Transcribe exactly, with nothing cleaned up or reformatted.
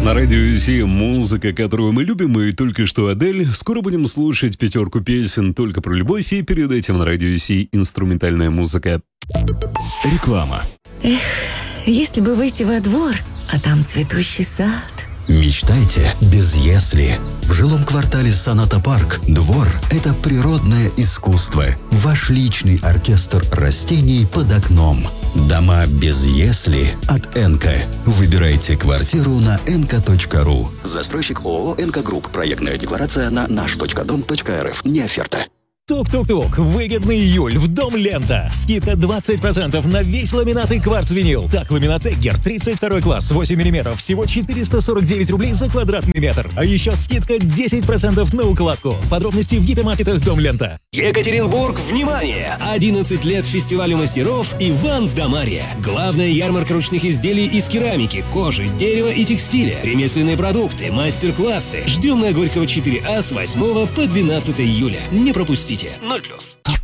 На радио Си музыка, которую мы любим, и только что Адель. Скоро будем слушать пятерку песен только про любовь, и перед этим на радио Си инструментальная музыка. Реклама. Эх, если бы выйти во двор, а там цветущий сад. Мечтайте без «если». В жилом квартале «Соната Парк» двор – это природное искусство. Ваш личный оркестр растений под окном. Дома без «если» от «Энка». Выбирайте квартиру на энка точка ру. Застройщик ООО «Энка Групп». Проектная декларация на наш точка дом точка эр эф. Не оферта. Тук-тук-тук. Выгодный июль в Дом Лента. Скидка двадцать процентов на весь ламинат и кварц-винил. Так, ламинат Эггер тридцать второй класс, восемь миллиметров. Всего четыреста сорок девять рублей за квадратный метр. А еще скидка десять процентов на укладку. Подробности в гипермаркетах Дом Лента. Екатеринбург, внимание! одиннадцать лет фестивалю мастеров Иван да Марья. Главная ярмарка ручных изделий из керамики, кожи, дерева и текстиля. Ремесленные продукты, мастер-классы. Ждем на Горького четыре А с восьмого по двенадцатое июля. Не пропустите. ноль плюс.